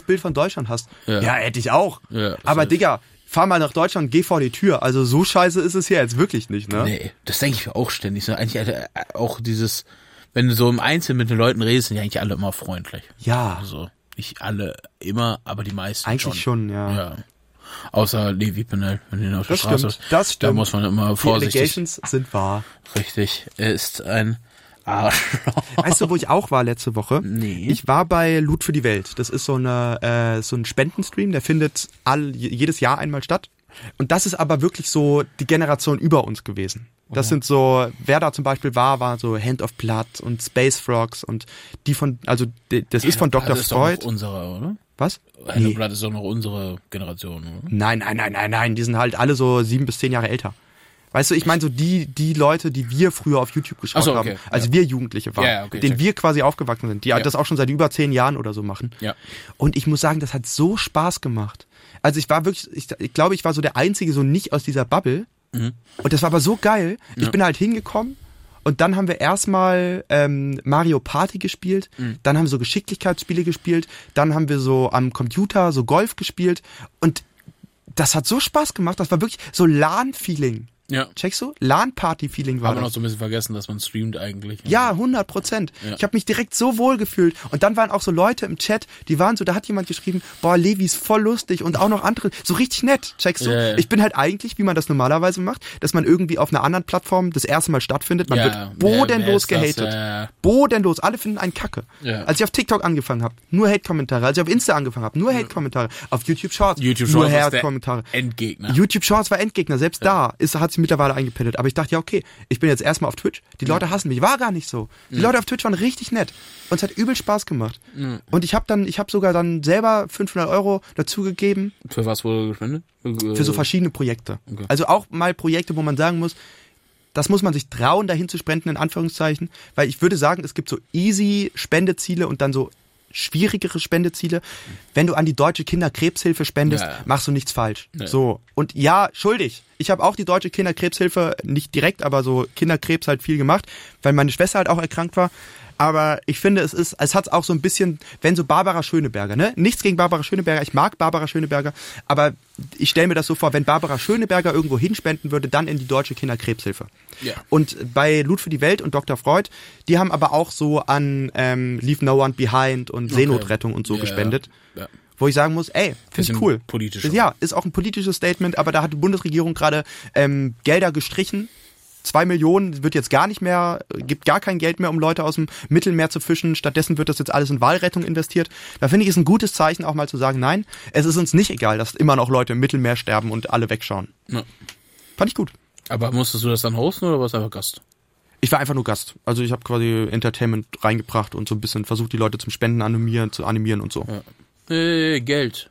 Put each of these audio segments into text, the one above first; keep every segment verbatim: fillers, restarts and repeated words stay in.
Bild von Deutschland hast. Ja, ja hätte ich auch. Ja, aber heißt. Digga, fahr mal nach Deutschland, geh vor die Tür. Also so scheiße ist es hier jetzt wirklich nicht, ne? Nee, das denke ich mir auch ständig. Ne? Eigentlich auch dieses, wenn du so im Einzelnen mit den Leuten redest, sind die eigentlich alle immer freundlich. Ja. Also nicht alle immer, aber die meisten eigentlich schon. schon, ja. ja. Außer Levi Penel, wenn du ihn auf der Das Straße stimmt, das stimmt. Da muss man immer vorsichtig. Die Allegations sind wahr. Richtig, er ist ein Arschloch. Weißt du, wo ich auch war letzte Woche? Nee. Ich war bei Loot für die Welt. Das ist so eine äh, so ein Spendenstream, der findet all, jedes Jahr einmal statt. Und das ist aber wirklich so die Generation über uns gewesen. Das okay. sind so, wer da zum Beispiel war, war so Hand of Blood und Space Frogs und die von, also die, das ist von Doktor Das ist Freud. Doch noch unsere, oder? Was? Hand nee. of Blood ist doch noch unsere Generation, oder? Nein, nein, nein, nein, nein. Die sind halt alle so sieben bis zehn Jahre älter. Weißt du, ich meine so die die Leute, die wir früher auf YouTube geschaut so, okay. haben, als ja. wir Jugendliche waren, ja, okay, denen check. wir quasi aufgewachsen sind, die ja. das auch schon seit über zehn Jahren oder so machen. Ja. Und ich muss sagen, das hat so Spaß gemacht. Also ich war wirklich, ich, ich glaube, ich war so der Einzige so nicht aus dieser Bubble. Mhm. Und das war aber so geil. Ich ja. bin halt hingekommen und dann haben wir erstmal ähm, Mario Party gespielt, mhm. dann haben wir so Geschicklichkeitsspiele gespielt, dann haben wir so am Computer so Golf gespielt und das hat so Spaß gemacht. Das war wirklich so LAN-Feeling. Ja. Checkst du? LAN-Party-Feeling war Haben wir das. noch so ein bisschen vergessen, dass man streamt eigentlich. Ja, hundert Prozent. Ja. Ich habe mich direkt so wohl gefühlt. Und dann waren auch so Leute im Chat, die waren so, da hat jemand geschrieben, boah, Levi ist voll lustig und auch noch andere, so richtig nett. Checkst du? Ja, ja. Ich bin halt eigentlich, wie man das normalerweise macht, dass man irgendwie auf einer anderen Plattform das erste Mal stattfindet. Man ja, wird bodenlos wer, wer gehatet. Ja, ja. Bodenlos. Alle finden einen Kacke. Ja. Als ich auf TikTok angefangen habe, nur Hate-Kommentare. Als ich auf Insta angefangen habe, nur Hate-Kommentare. Auf YouTube Shorts, YouTube nur Shorts Hate-Kommentare. Endgegner. YouTube Shorts war Endgegner. Selbst ja. da ist, hat sich mittlerweile eingependelt. Aber ich dachte, ja, okay, ich bin jetzt erstmal auf Twitch. Die Leute hassen mich. War gar nicht so. Die ja. Leute auf Twitch waren richtig nett. Und es hat übel Spaß gemacht. Ja. Und ich habe dann, ich habe sogar dann selber fünfhundert Euro dazugegeben. Für was wurde gespendet? Für so verschiedene Projekte. Okay. Also auch mal Projekte, wo man sagen muss, das muss man sich trauen, dahin zu spenden, in Anführungszeichen. Weil ich würde sagen, es gibt so easy Spendeziele und dann so schwierigere Spendeziele. Wenn du an die Deutsche Kinderkrebshilfe spendest, ja, ja. machst du nichts falsch. Ja. So. Und ja, schuldig. Ich habe auch die Deutsche Kinderkrebshilfe, nicht direkt, aber so Kinderkrebs halt viel gemacht, weil meine Schwester halt auch erkrankt war. Aber ich finde, es ist, es hat auch so ein bisschen, wenn so Barbara Schöneberger, ne? Nichts gegen Barbara Schöneberger, ich mag Barbara Schöneberger, aber ich stelle mir das so vor, wenn Barbara Schöneberger irgendwo hinspenden würde, dann in die Deutsche Kinderkrebshilfe. Ja. Und bei Loot für die Welt und Doktor Freud, die haben aber auch so an ähm, Leave No One Behind und okay. Seenotrettung und so ja, gespendet. Ja. Ja. Wo ich sagen muss, ey, finde ich cool. Politisch. Ja, ist auch ein politisches Statement, aber da hat die Bundesregierung gerade ähm, Gelder gestrichen. Zwei Millionen wird jetzt gar nicht mehr, gibt gar kein Geld mehr, um Leute aus dem Mittelmeer zu fischen. Stattdessen wird das jetzt alles in Wahlrettung investiert. Da finde ich es ein gutes Zeichen, auch mal zu sagen, nein, es ist uns nicht egal, dass immer noch Leute im Mittelmeer sterben und alle wegschauen. Ja. Fand ich gut. Aber musstest du das dann hosten oder warst du einfach Gast? Ich war einfach nur Gast. Also ich habe quasi Entertainment reingebracht und so ein bisschen versucht, die Leute zum Spenden animieren, zu animieren und so. Ja. Äh, Geld.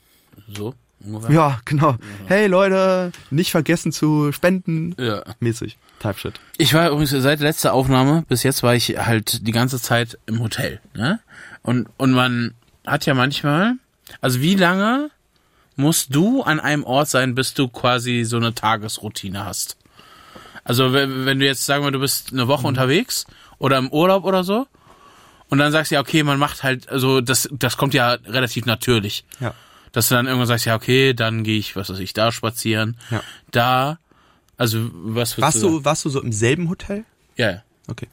So. Ungefähr. Ja, genau. Ja. Hey Leute, nicht vergessen zu spenden. Ja. Mäßig. Type Shit. Ich war übrigens seit letzter Aufnahme bis jetzt war ich halt die ganze Zeit im Hotel. Ne? Und, und man hat ja manchmal, also wie lange musst du an einem Ort sein, bis du quasi so eine Tagesroutine hast? Also wenn, wenn du jetzt, sagen wir, du bist eine Woche mhm. unterwegs oder im Urlaub oder so und dann sagst du ja, okay, man macht halt, also das, das kommt ja relativ natürlich. Ja. Dass du dann irgendwann sagst, ja, okay, dann gehe ich, was weiß ich, da spazieren. Ja. Da, also, was warst du, du warst du so im selben Hotel? Ja, ja. Okay.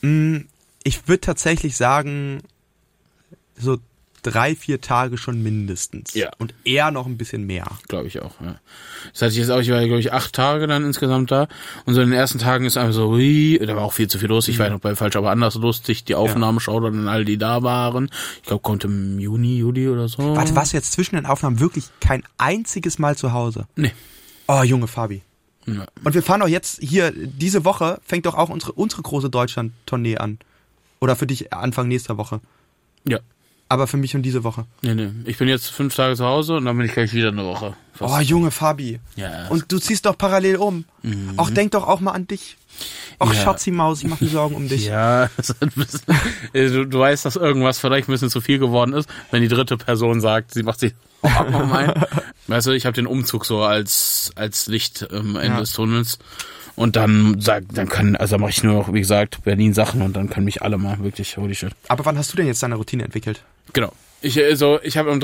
Ich würde tatsächlich sagen, so drei, vier Tage schon mindestens. Ja. Und eher noch ein bisschen mehr. Glaube ich auch, ja. Das hatte ich jetzt auch, ich war, glaube ich, acht Tage dann insgesamt da. Und so in den ersten Tagen ist einfach so, ui, da war auch viel zu viel los. Ich mhm. war noch bei Falsch, aber anders lustig. Die Aufnahmen ja. schaut dann all die da waren. Ich glaube, kommt im Juni, Juli oder so. Warte, warst du jetzt zwischen den Aufnahmen wirklich kein einziges Mal zu Hause? Nee. Oh, Junge Fabi. Ja. Und wir fahren auch jetzt hier, diese Woche fängt doch auch unsere, unsere große Deutschland-Tournee an. Oder für dich Anfang nächster Woche. Ja. Aber für mich und diese Woche. Nee, nee. Ich bin jetzt fünf Tage zu Hause und dann bin ich gleich wieder eine Woche. Fast. Oh, Junge Fabi. Ja. Und du ziehst doch parallel um. Mhm. Auch denk doch auch mal an dich. Ach, ja. Schatzi Maus, ich mach mir Sorgen um dich. Ja, das ist ein bisschen, du, du weißt, dass irgendwas vielleicht ein bisschen zu viel geworden ist, wenn die dritte Person sagt, sie macht sich auch noch mal. Weißt du, ich habe den Umzug so als als Licht am Ende ja. des Tunnels. Und dann sag, dann kann, also mache ich nur noch, wie gesagt, Berlin Sachen und dann können mich alle mal wirklich, holy shit. Aber wann hast du denn jetzt deine Routine entwickelt? Genau. Ich, also, ich habe am